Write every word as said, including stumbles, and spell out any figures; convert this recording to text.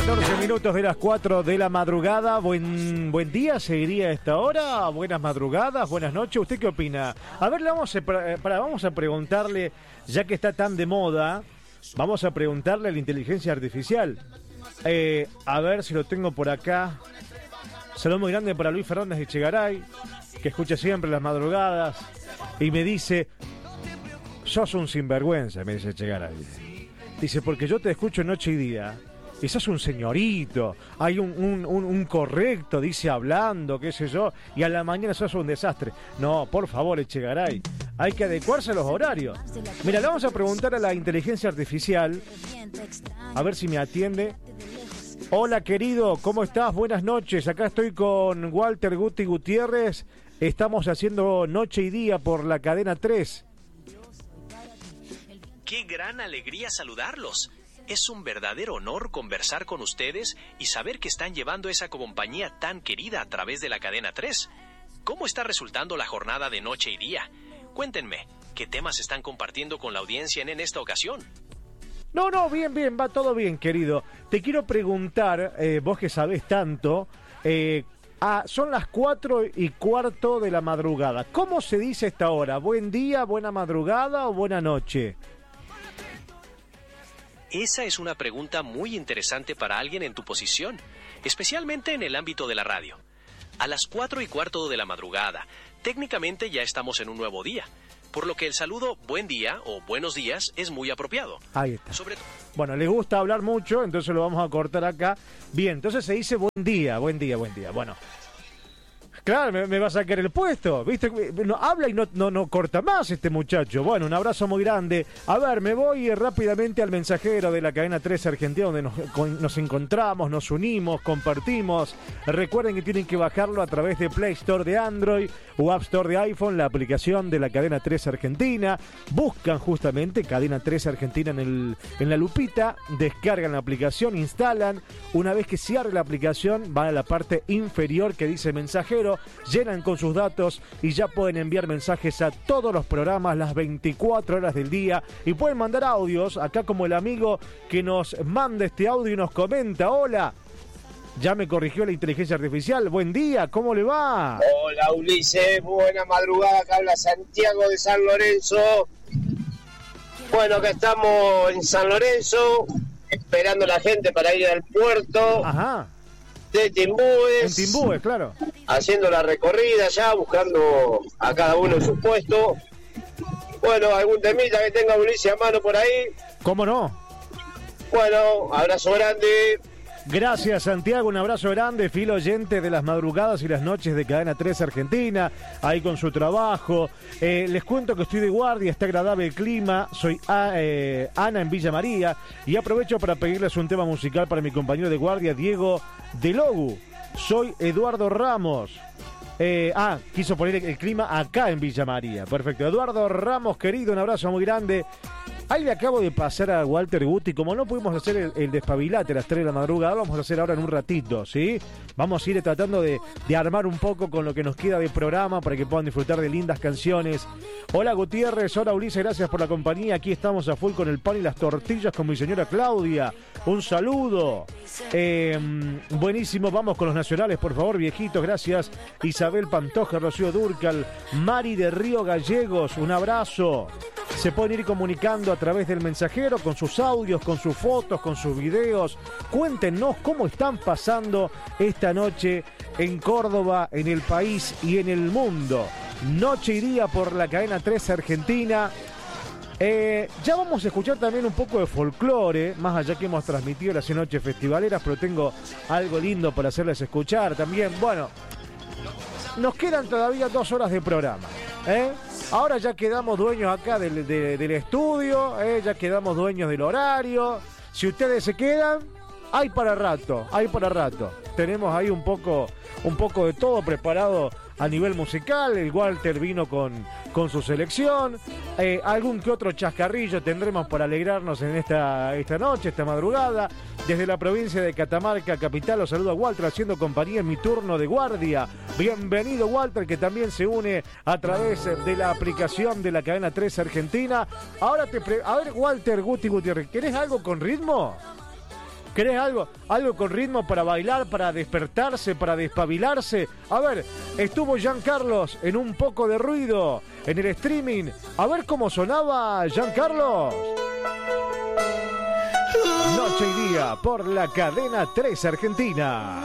catorce minutos de las cuatro de la madrugada. Buen buen día, seguiría a esta hora. Buenas madrugadas, buenas noches. ¿Usted qué opina? A ver, le vamos a, para, vamos a preguntarle, ya que está tan de moda, vamos a preguntarle a la inteligencia artificial. Eh, a ver si lo tengo por acá. Saludo muy grande para Luis Fernández de Echegaray, que escucha siempre las madrugadas y me dice: sos un sinvergüenza, me dice Echegaray. Dice, porque yo te escucho noche y día y sos un señorito, hay un, un, un, un correcto, dice, hablando, qué sé yo, y a la mañana sos un desastre. No, por favor, Echegaray, hay que adecuarse a los horarios. Mira, le vamos a preguntar a la inteligencia artificial, a ver si me atiende. Hola, querido, ¿cómo estás? Buenas noches, acá estoy con Walter Guti Gutiérrez, estamos haciendo Noche y Día por la cadena tres. ¡Qué gran alegría saludarlos! Es un verdadero honor conversar con ustedes y saber que están llevando esa compañía tan querida a través de la cadena tres. ¿Cómo está resultando la jornada de Noche y Día? Cuéntenme, ¿qué temas están compartiendo con la audiencia en, en esta ocasión? No, no, bien, bien, va todo bien, querido. Te quiero preguntar, eh, vos que sabés tanto, eh, ah, son las cuatro y cuarto de la madrugada. ¿Cómo se dice esta hora? ¿Buen día, buena madrugada o buena noche? Esa es una pregunta muy interesante para alguien en tu posición, especialmente en el ámbito de la radio. A las cuatro y cuarto de la madrugada, técnicamente ya estamos en un nuevo día, por lo que el saludo buen día o buenos días es muy apropiado. Ahí está. Sobre to- Bueno, les gusta hablar mucho, entonces lo vamos a cortar acá. Bien, entonces se dice buen día, buen día, buen día. Bueno, claro, me, me va a sacar el puesto, ¿viste? No, habla y no, no, no corta más este muchacho. Bueno, un abrazo muy grande. A ver, me voy rápidamente al mensajero de la cadena tres Argentina, donde nos, con, nos encontramos, nos unimos, compartimos. Recuerden que tienen que bajarlo a través de Play Store de Android o App Store de iPhone, la aplicación de la cadena tres Argentina. Buscan justamente cadena tres Argentina en, el, en la lupita, descargan la aplicación, instalan. Una vez que se abre la aplicación, van a la parte inferior que dice mensajero, llenan con sus datos y ya pueden enviar mensajes a todos los programas las veinticuatro horas del día y pueden mandar audios, acá como el amigo que nos manda este audio y nos comenta: hola, ya me corrigió la inteligencia artificial, buen día, ¿cómo le va? Hola Ulises, buena madrugada, acá habla Santiago de San Lorenzo. Bueno, acá estamos en San Lorenzo, esperando a la gente para ir al puerto. Ajá. De Timbúes. En Timbúes, claro. Haciendo la recorrida ya, buscando a cada uno en su puesto. Bueno, algún temita que tenga Ulises a mano por ahí. ¿Cómo no? Bueno, abrazo grande. Gracias, Santiago, un abrazo grande, fiel oyente de las madrugadas y las noches de Cadena tres Argentina, ahí con su trabajo. Eh, les cuento que estoy de guardia, está agradable el clima, soy a, eh, Ana en Villa María y aprovecho para pedirles un tema musical para mi compañero de guardia, Diego de Logu. Soy Eduardo Ramos. Eh, ah, quiso poner el clima acá en Villa María. Perfecto. Eduardo Ramos, querido, un abrazo muy grande. Ahí le acabo de pasar a Walter Guti. Como no pudimos hacer el, el despabilate a las tres de la madrugada, vamos a hacer ahora en un ratito, ¿sí? Vamos a ir tratando de, de armar un poco con lo que nos queda de programa para que puedan disfrutar de lindas canciones. Hola Gutiérrez, hola Ulises, gracias por la compañía. Aquí estamos a full con el pan y las tortillas con mi señora Claudia. Un saludo. Eh, buenísimo, vamos con los nacionales, por favor, viejitos, gracias. Isabel Pantoja, Rocío Durcal, Mari de Río Gallegos, un abrazo. Se pueden ir comunicando a través del mensajero con sus audios, con sus fotos, con sus videos. Cuéntenos cómo están pasando esta noche en Córdoba, en el país y en el mundo. Noche y día por la cadena tres Argentina. Eh, ya vamos a escuchar también un poco de folclore, más allá que hemos transmitido las noches festivaleras, pero tengo algo lindo para hacerles escuchar también. Bueno, nos quedan todavía dos horas de programa, ¿eh? Ahora ya quedamos dueños acá del, de, del estudio, ¿eh? Ya quedamos dueños del horario. Si ustedes se quedan, hay para rato, hay para rato. Tenemos ahí un poco, un poco de todo preparado a nivel musical. El Walter vino con, con su selección. Eh, algún que otro chascarrillo tendremos para alegrarnos en esta, esta noche, esta madrugada. Desde la provincia de Catamarca, capital, los saludo a Walter haciendo compañía en mi turno de guardia. Bienvenido Walter, que también se une a través de la aplicación de la cadena tres Argentina. Ahora te pre... A ver, Walter Guti Gutiérrez, ¿querés algo con ritmo? ¿Querés algo? Algo con ritmo para bailar, para despertarse, para despabilarse. A ver, estuvo Giancarlos en Un Poco de Ruido, en el streaming. A ver cómo sonaba Giancarlos. Noche y día por la Cadena tres Argentina.